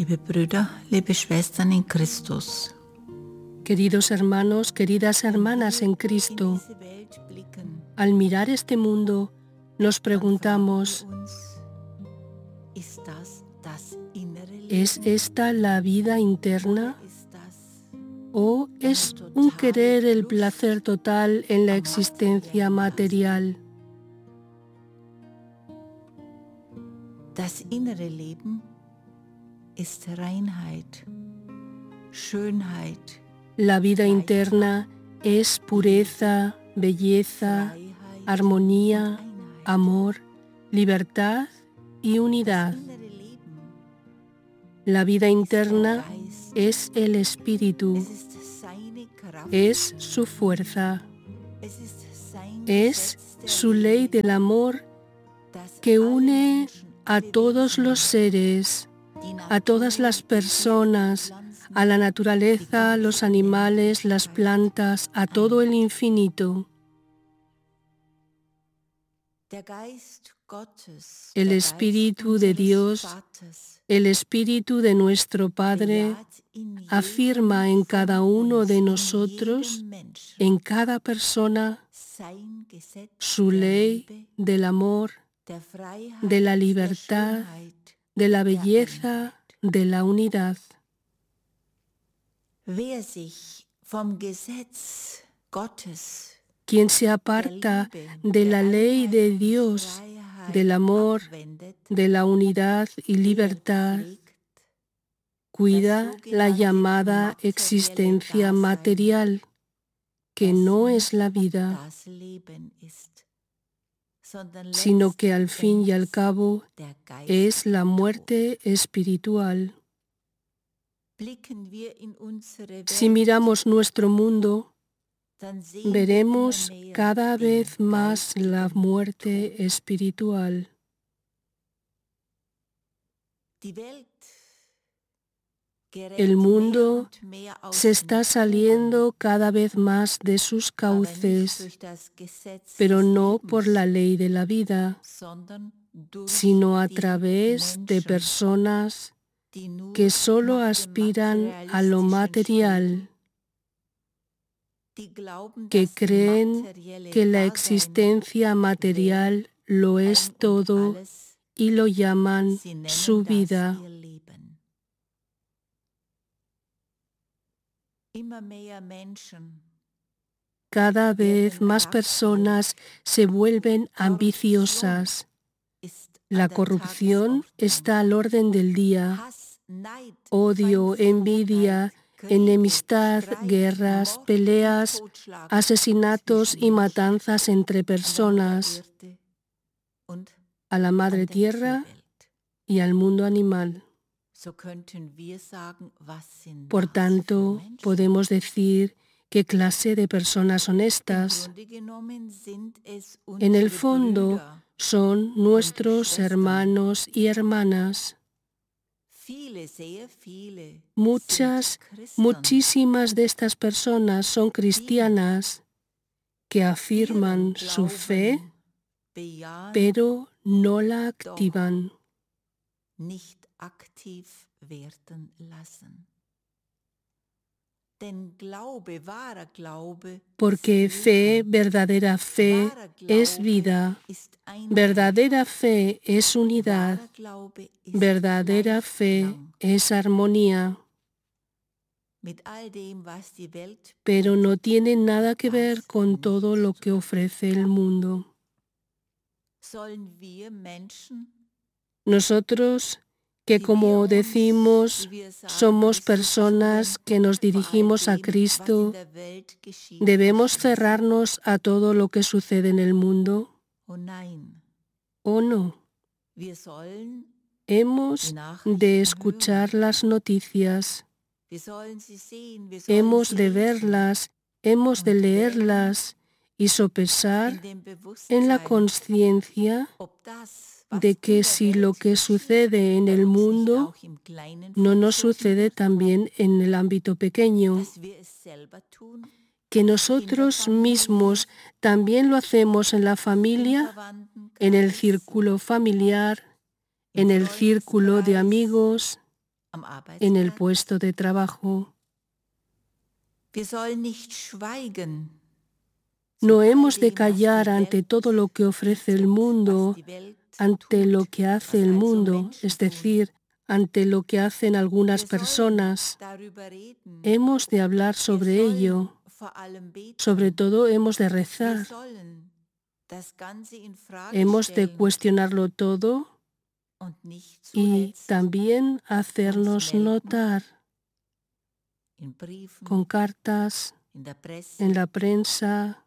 Liebe Brüder, liebe Schwestern in Christus, Queridos hermanos, queridas hermanas en Cristo, al mirar este mundo nos preguntamos, ¿es esta la vida interna? ¿O es un querer el placer total en la existencia material? Das innere Leben ist Reinheit, Schönheit, La vida interna es pureza, belleza, armonía, amor, libertad y unidad. La vida interna es el espíritu, es su fuerza, es su ley del amor que une a todos los seres, a todas las personas, a la naturaleza, los animales, las plantas, a todo el infinito. El Espíritu de Dios, el Espíritu de nuestro Padre, afirma en cada uno de nosotros, en cada persona, su ley del amor, de la libertad, de la belleza, de la unidad. Quien se aparta de la ley de Dios, del amor, de la unidad y libertad, cuida la llamada existencia material, que no es la vida, sino que al fin y al cabo es la muerte espiritual. Si miramos nuestro mundo, veremos cada vez más la muerte espiritual. El mundo se está saliendo cada vez más de sus cauces, pero no por la ley de la vida, sino a través de personas que solo aspiran a lo material, que creen que la existencia material lo es todo y lo llaman su vida. Cada vez más personas se vuelven ambiciosas. La corrupción está al orden del día. Odio, envidia, enemistad, guerras, peleas, asesinatos y matanzas entre personas, a la madre tierra y al mundo animal. Por tanto, podemos decir qué clase de personas son estas. En el fondo, son nuestros hermanos y hermanas. Muchísimas de estas personas son cristianas que afirman su fe, pero no la activan. Porque fe, verdadera fe, es vida. Verdadera fe es unidad. Verdadera fe es armonía. Pero no tiene nada que ver con todo lo que ofrece el mundo. Nosotros, que como decimos, somos personas que nos dirigimos a Cristo, ¿debemos cerrarnos a todo lo que sucede en el mundo? ¿O no? Hemos de escuchar las noticias, hemos de verlas, hemos de leerlas y sopesar en la conciencia de que si lo que sucede en el mundo no nos sucede también en el ámbito pequeño, que nosotros mismos también lo hacemos en la familia, en el círculo familiar, en el círculo de amigos, en el puesto de trabajo. Wir sollen nicht schweigen. No hemos de callar ante todo lo que ofrece el mundo, ante lo que hace el mundo, es decir, ante lo que hacen algunas personas. Hemos de hablar sobre ello. Sobre todo hemos de rezar. Hemos de cuestionarlo todo y también hacernos notar con cartas, en la prensa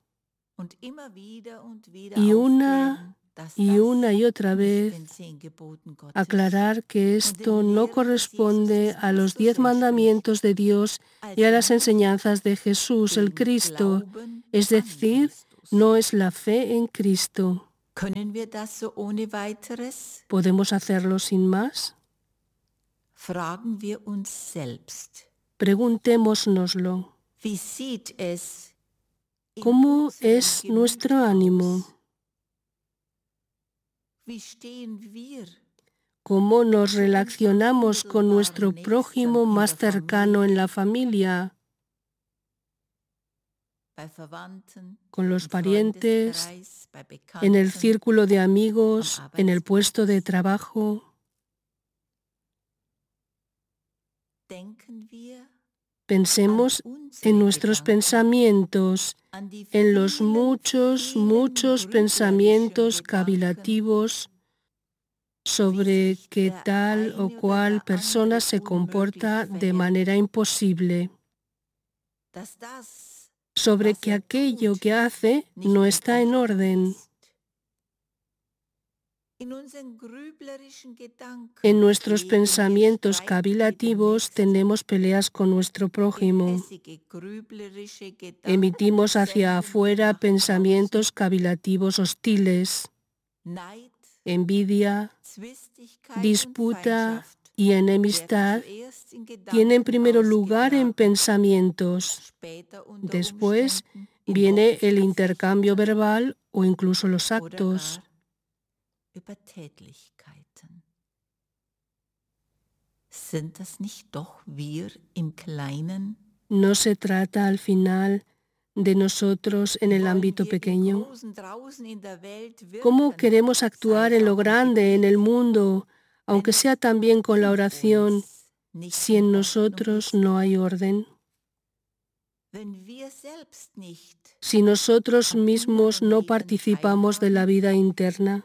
y una y otra vez aclarar que esto no corresponde a los 10 mandamientos de Dios y a las enseñanzas de Jesús, el Cristo, es decir, no es la fe en Cristo. ¿Podemos hacerlo sin más? Preguntémonoslo. ¿Cómo es nuestro ánimo? ¿Cómo nos relacionamos con nuestro prójimo más cercano en la familia? Con los parientes, en el círculo de amigos, en el puesto de trabajo. Pensemos en nuestros pensamientos, en los muchos pensamientos cavilativos sobre que tal o cual persona se comporta de manera imposible, sobre que aquello que hace no está en orden. En nuestros pensamientos cavilativos tenemos peleas con nuestro prójimo. Emitimos hacia afuera pensamientos cavilativos hostiles. Envidia, disputa y enemistad tienen primero lugar en pensamientos. Después viene el intercambio verbal o incluso los actos. ¿No se trata al final de nosotros en el ámbito pequeño? ¿Cómo queremos actuar en lo grande, en el mundo, aunque sea también con la oración, si en nosotros no hay orden? Si nosotros mismos no participamos de la vida interna.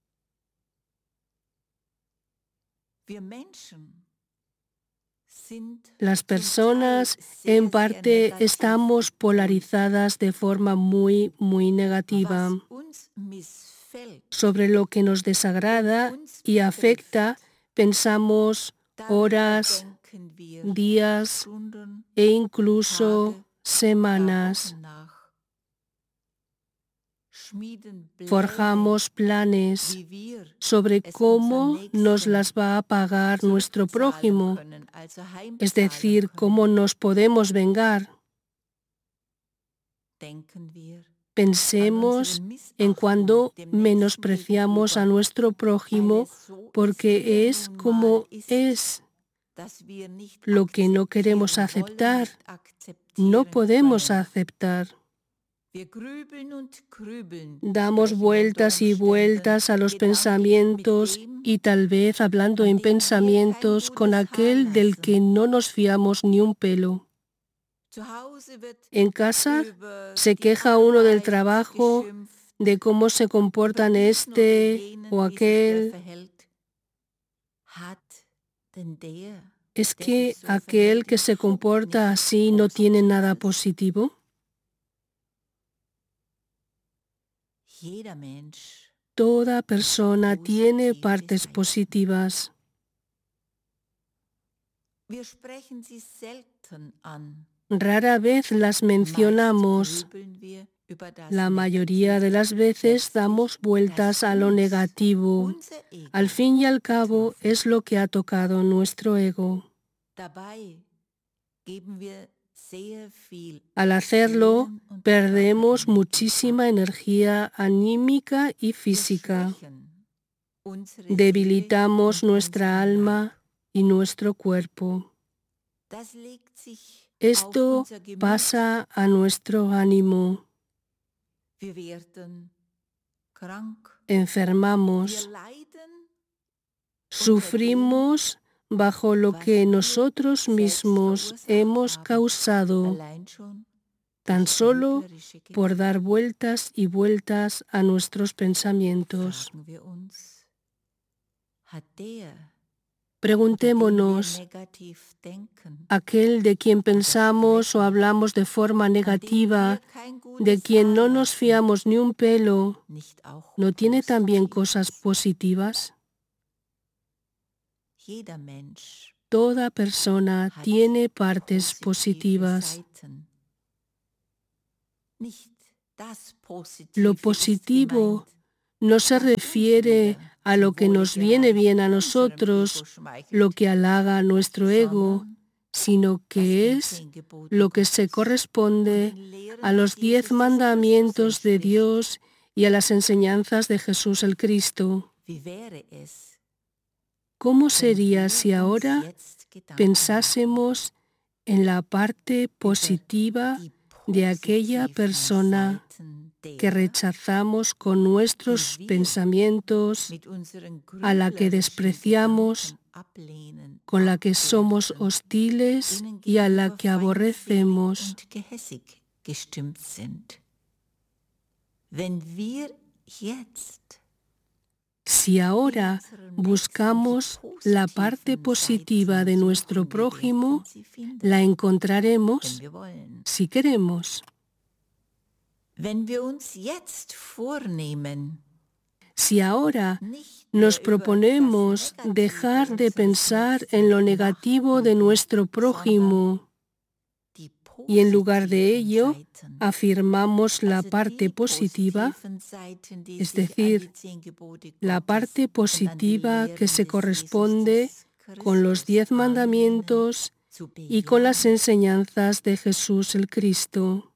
Las personas, en parte, estamos polarizadas de forma muy negativa. Sobre lo que nos desagrada y afecta, pensamos horas, días e incluso semanas. Forjamos planes sobre cómo nos las va a pagar nuestro prójimo, es decir, cómo nos podemos vengar. Pensemos en cuando menospreciamos a nuestro prójimo porque es como es. Lo que no queremos aceptar, no podemos aceptar. Damos vueltas y vueltas a los pensamientos y tal vez hablando en pensamientos con aquel del que no nos fiamos ni un pelo. En casa se queja uno del trabajo, de cómo se comportan este o aquel. ¿Es que aquel que se comporta así no tiene nada positivo? Toda persona tiene partes positivas. Rara vez las mencionamos. La mayoría de las veces damos vueltas a lo negativo. Al fin y al cabo es lo que ha tocado nuestro ego. Al hacerlo, perdemos muchísima energía anímica y física. Debilitamos nuestra alma y nuestro cuerpo. Esto pasa a nuestro ánimo. Enfermamos, sufrimos bajo lo que nosotros mismos hemos causado, tan solo por dar vueltas y vueltas a nuestros pensamientos. Preguntémonos, aquel de quien pensamos o hablamos de forma negativa, de quien no nos fiamos ni un pelo, ¿no tiene también cosas positivas? Toda persona tiene partes positivas. Lo positivo no se refiere a lo que nos viene bien a nosotros, lo que halaga nuestro ego, sino que es lo que se corresponde a los 10 mandamientos de Dios y a las enseñanzas de Jesús el Cristo. ¿Cómo sería si ahora pensásemos en la parte positiva de aquella persona que rechazamos con nuestros pensamientos, a la que despreciamos, con la que somos hostiles y a la que aborrecemos? Si ahora buscamos la parte positiva de nuestro prójimo, la encontraremos si queremos. Si ahora nos proponemos dejar de pensar en lo negativo de nuestro prójimo y en lugar de ello afirmamos la parte positiva, es decir, la parte positiva que se corresponde con los 10 mandamientos y con las enseñanzas de Jesús el Cristo,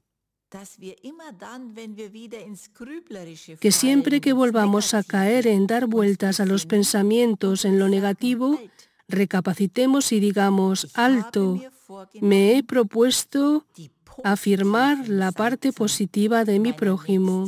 que siempre que volvamos a caer en dar vueltas a los pensamientos en lo negativo, recapacitemos y digamos: alto, me he propuesto afirmar la parte positiva de mi prójimo.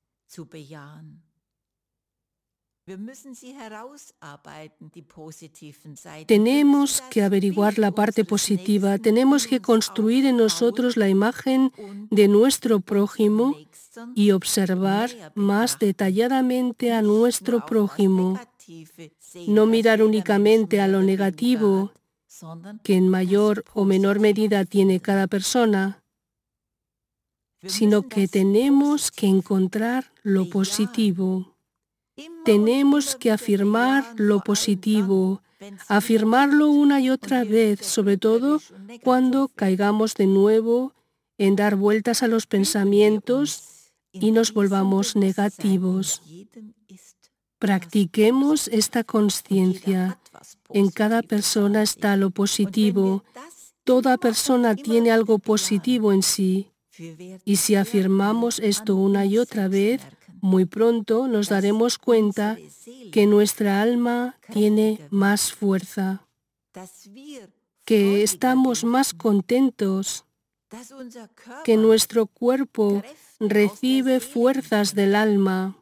Tenemos que averiguar la parte positiva, tenemos que construir en nosotros la imagen de nuestro prójimo y observar más detalladamente a nuestro prójimo. No mirar únicamente a lo negativo, que en mayor o menor medida tiene cada persona, sino que tenemos que encontrar lo positivo. Tenemos que afirmar lo positivo, afirmarlo una y otra vez, sobre todo cuando caigamos de nuevo en dar vueltas a los pensamientos y nos volvamos negativos. Practiquemos esta consciencia. En cada persona está lo positivo. Toda persona tiene algo positivo en sí. Y si afirmamos esto una y otra vez, muy pronto nos daremos cuenta que nuestra alma tiene más fuerza, que estamos más contentos, que nuestro cuerpo recibe fuerzas del alma.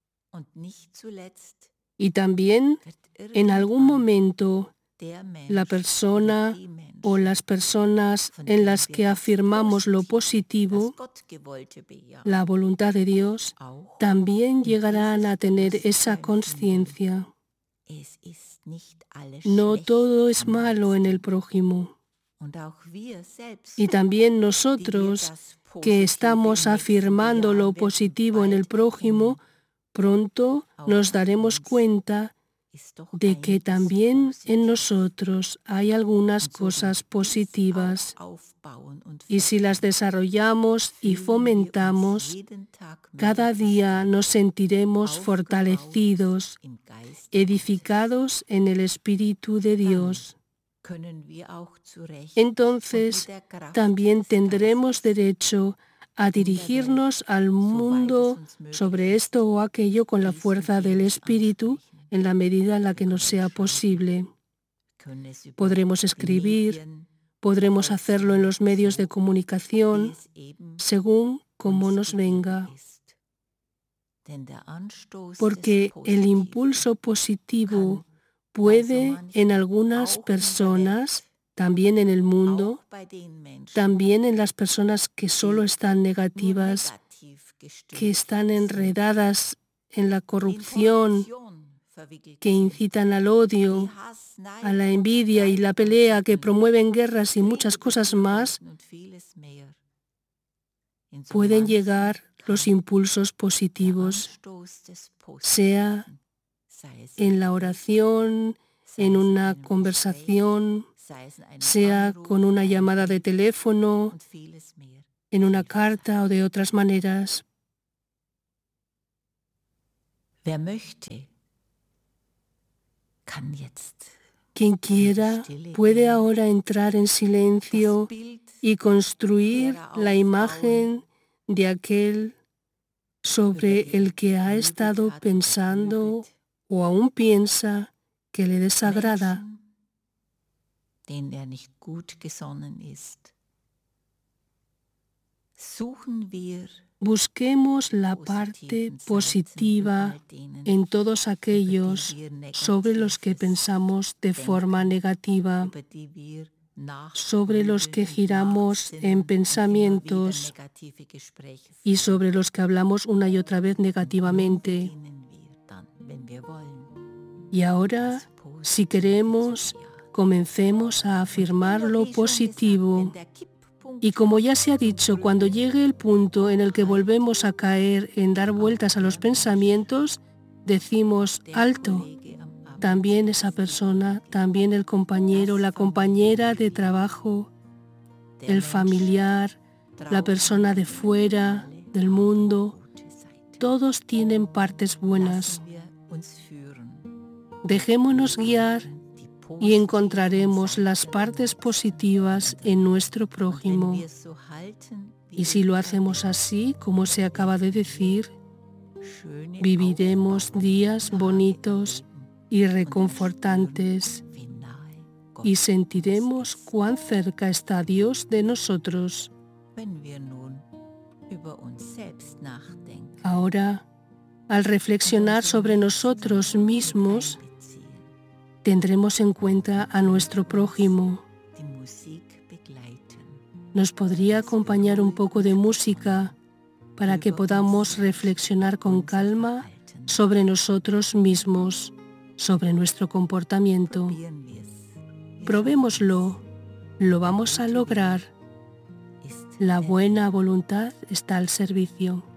Y también, en algún momento, la persona o las personas en las que afirmamos lo positivo, la voluntad de Dios, también llegarán a tener esa conciencia. No todo es malo en el prójimo. Y también nosotros, que estamos afirmando lo positivo en el prójimo, pronto nos daremos cuenta de que también en nosotros hay algunas cosas positivas, y si las desarrollamos y fomentamos, cada día nos sentiremos fortalecidos, edificados en el Espíritu de Dios. Entonces, también tendremos derecho a dirigirnos al mundo sobre esto o aquello con la fuerza del Espíritu, en la medida en la que nos sea posible. Podremos escribir, podremos hacerlo en los medios de comunicación, según como nos venga. Porque el impulso positivo puede en algunas personas, también en el mundo, también en las personas que solo están negativas, que están enredadas en la corrupción, que incitan al odio, a la envidia y la pelea, que promueven guerras y muchas cosas más, pueden llegar los impulsos positivos, sea en la oración, en una conversación, sea con una llamada de teléfono, en una carta o de otras maneras. Quien quiera puede ahora entrar en silencio y construir la imagen de aquel sobre el que ha estado pensando o aún piensa que le desagrada. Busquemos la parte positiva en todos aquellos sobre los que pensamos de forma negativa, sobre los que giramos en pensamientos y sobre los que hablamos una y otra vez negativamente. Y ahora, si queremos, comencemos a afirmar lo positivo. Y como ya se ha dicho, cuando llegue el punto en el que volvemos a caer en dar vueltas a los pensamientos, decimos alto. También esa persona, también el compañero, la compañera de trabajo, el familiar, la persona de fuera, del mundo, todos tienen partes buenas. Dejémonos guiar y encontraremos las partes positivas en nuestro prójimo. Y si lo hacemos así, como se acaba de decir, viviremos días bonitos y reconfortantes y sentiremos cuán cerca está Dios de nosotros. Ahora, al reflexionar sobre nosotros mismos, tendremos en cuenta a nuestro prójimo. Nos podría acompañar un poco de música para que podamos reflexionar con calma sobre nosotros mismos, sobre nuestro comportamiento. Probémoslo, lo vamos a lograr. La buena voluntad está al servicio.